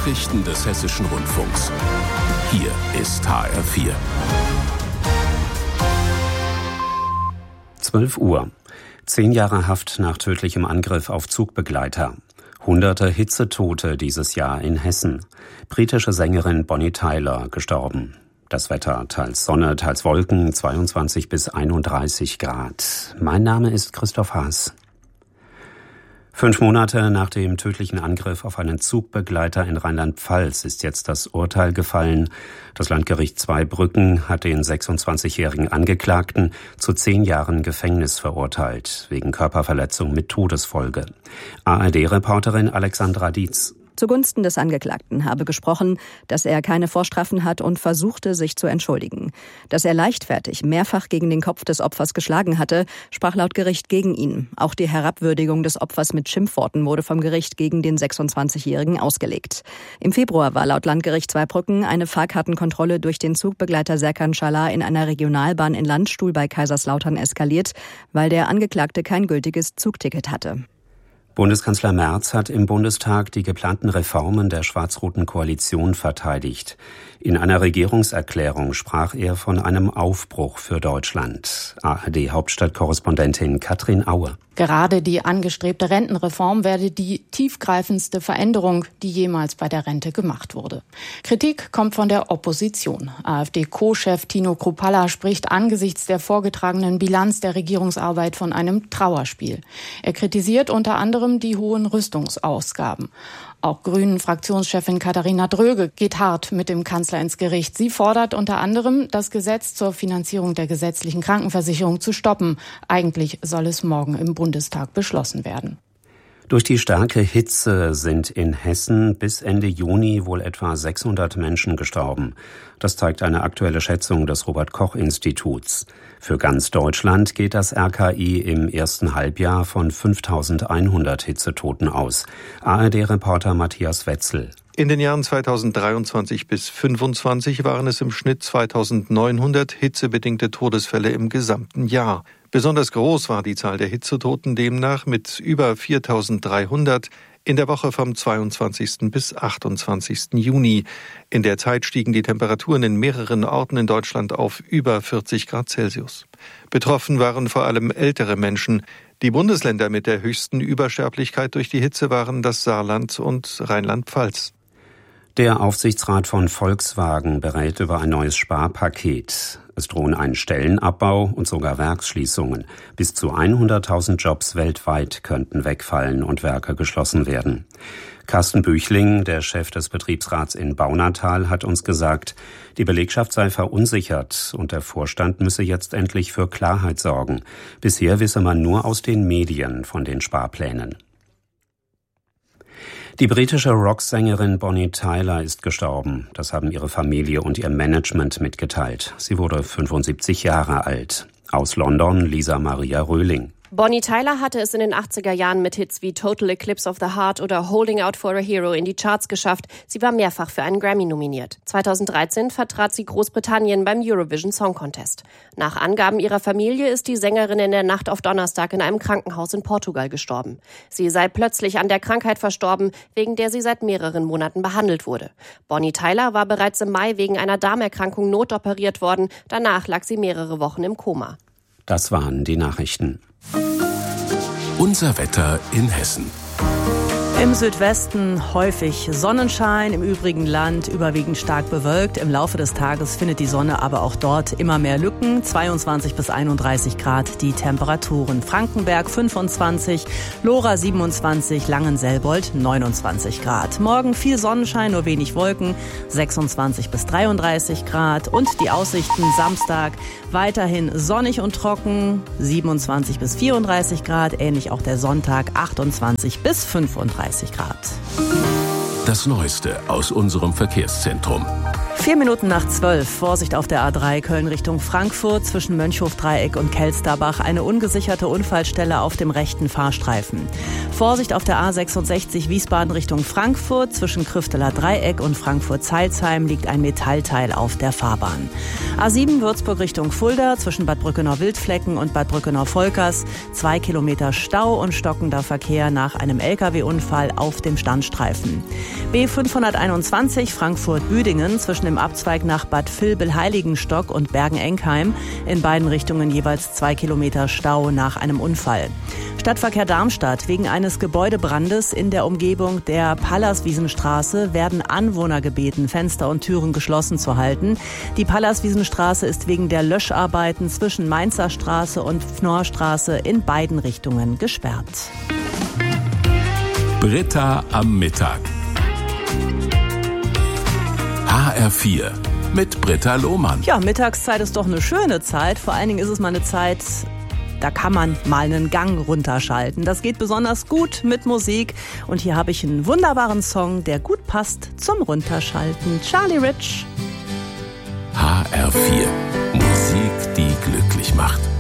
Nachrichten des Hessischen Rundfunks. Hier ist HR4. 12 Uhr. 10 Jahre Haft nach tödlichem Angriff auf Zugbegleiter. Hunderte Hitzetote dieses Jahr in Hessen. Britische Sängerin Bonnie Tyler gestorben. Das Wetter, teils Sonne, teils Wolken, 22 bis 31 Grad. Mein Name ist Christoph Haas. 5 Monate nach dem tödlichen Angriff auf einen Zugbegleiter in Rheinland-Pfalz ist jetzt das Urteil gefallen. Das Landgericht Zweibrücken hat den 26-jährigen Angeklagten zu 10 Jahren Gefängnis verurteilt, wegen Körperverletzung mit Todesfolge. ARD-Reporterin Alexandra Dietz. Zugunsten des Angeklagten habe gesprochen, dass er keine Vorstrafen hat und versuchte, sich zu entschuldigen. Dass er leichtfertig mehrfach gegen den Kopf des Opfers geschlagen hatte, sprach laut Gericht gegen ihn. Auch die Herabwürdigung des Opfers mit Schimpfworten wurde vom Gericht gegen den 26-Jährigen ausgelegt. Im Februar war laut Landgericht Zweibrücken eine Fahrkartenkontrolle durch den Zugbegleiter Serkan Şalar in einer Regionalbahn in Landstuhl bei Kaiserslautern eskaliert, weil der Angeklagte kein gültiges Zugticket hatte. Bundeskanzler Merz hat im Bundestag die geplanten Reformen der schwarz-roten Koalition verteidigt. In einer Regierungserklärung sprach er von einem Aufbruch für Deutschland. ARD-Hauptstadtkorrespondentin Katrin Aue. Gerade die angestrebte Rentenreform werde die tiefgreifendste Veränderung, die jemals bei der Rente gemacht wurde. Kritik kommt von der Opposition. AfD-Co-Chef Tino Kruppalla spricht angesichts der vorgetragenen Bilanz der Regierungsarbeit von einem Trauerspiel. Er kritisiert unter anderem die hohen Rüstungsausgaben. Auch Grünen-Fraktionschefin Katharina Dröge geht hart mit dem Kanzler ins Gericht. Sie fordert unter anderem, das Gesetz zur Finanzierung der gesetzlichen Krankenversicherung zu stoppen. Eigentlich soll es morgen im Bundestag beschlossen werden. Durch die starke Hitze sind in Hessen bis Ende Juni wohl etwa 600 Menschen gestorben. Das zeigt eine aktuelle Schätzung des Robert-Koch-Instituts. Für ganz Deutschland geht das RKI im ersten Halbjahr von 5.100 Hitzetoten aus. ARD-Reporter Matthias Wetzel. In den Jahren 2023 bis 2025 waren es im Schnitt 2.900 hitzebedingte Todesfälle im gesamten Jahr. Besonders groß war die Zahl der Hitzetoten demnach mit über 4.300 in der Woche vom 22. bis 28. Juni. In der Zeit stiegen die Temperaturen in mehreren Orten in Deutschland auf über 40 Grad Celsius. Betroffen waren vor allem ältere Menschen. Die Bundesländer mit der höchsten Übersterblichkeit durch die Hitze waren das Saarland und Rheinland-Pfalz. Der Aufsichtsrat von Volkswagen berät über ein neues Sparpaket. Es drohen ein Stellenabbau und sogar Werksschließungen. Bis zu 100.000 Jobs weltweit könnten wegfallen und Werke geschlossen werden. Carsten Büchling, der Chef des Betriebsrats in Baunatal, hat uns gesagt, die Belegschaft sei verunsichert und der Vorstand müsse jetzt endlich für Klarheit sorgen. Bisher wisse man nur aus den Medien von den Sparplänen. Die britische Rocksängerin Bonnie Tyler ist gestorben. Das haben ihre Familie und ihr Management mitgeteilt. Sie wurde 75 Jahre alt. Aus London Lisa Maria Röhling. Bonnie Tyler hatte es in den 80er Jahren mit Hits wie Total Eclipse of the Heart oder Holding Out for a Hero in die Charts geschafft. Sie war mehrfach für einen Grammy nominiert. 2013 vertrat sie Großbritannien beim Eurovision Song Contest. Nach Angaben ihrer Familie ist die Sängerin in der Nacht auf Donnerstag in einem Krankenhaus in Portugal gestorben. Sie sei plötzlich an der Krankheit verstorben, wegen der sie seit mehreren Monaten behandelt wurde. Bonnie Tyler war bereits im Mai wegen einer Darmerkrankung notoperiert worden. Danach lag sie mehrere Wochen im Koma. Das waren die Nachrichten. Unser Wetter in Hessen. Im Südwesten häufig Sonnenschein, im übrigen Land überwiegend stark bewölkt. Im Laufe des Tages findet die Sonne aber auch dort immer mehr Lücken. 22 bis 31 Grad die Temperaturen. Frankenberg 25, Lora 27, Langenselbold 29 Grad. Morgen viel Sonnenschein, nur wenig Wolken, 26 bis 33 Grad. Und die Aussichten Samstag weiterhin sonnig und trocken, 27 bis 34 Grad. Ähnlich auch der Sonntag, 28 bis 35 Grad. Das Neueste aus unserem Verkehrszentrum. 11:04. Vorsicht auf der A3 Köln Richtung Frankfurt zwischen Mönchhof-Dreieck und Kelsterbach. Eine ungesicherte Unfallstelle auf dem rechten Fahrstreifen. Vorsicht auf der A66 Wiesbaden Richtung Frankfurt. Zwischen Krüfteler Dreieck und Frankfurt-Zeilsheim liegt ein Metallteil auf der Fahrbahn. A7 Würzburg Richtung Fulda zwischen Bad Brückenau-Wildflecken und Bad Brückenau-Volkers. 2 Kilometer Stau und stockender Verkehr nach einem Lkw-Unfall auf dem Standstreifen. B521 Frankfurt-Büdingen zwischen dem Abzweig nach Bad Vilbel-Heiligenstock und Bergen-Enkheim. In beiden Richtungen jeweils 2 Kilometer Stau nach einem Unfall. Stadtverkehr Darmstadt. Wegen eines Gebäudebrandes in der Umgebung der Pallaswiesenstraße werden Anwohner gebeten, Fenster und Türen geschlossen zu halten. Die Pallaswiesenstraße ist wegen der Löscharbeiten zwischen Mainzer Straße und Fnorrstraße in beiden Richtungen gesperrt. Britta am Mittag. HR4 mit Britta Lohmann. Ja, Mittagszeit ist doch eine schöne Zeit. Vor allen Dingen ist es mal eine Zeit, da kann man mal einen Gang runterschalten. Das geht besonders gut mit Musik. Und hier habe ich einen wunderbaren Song, der gut passt zum Runterschalten. Charlie Rich. HR4. Musik, die glücklich macht.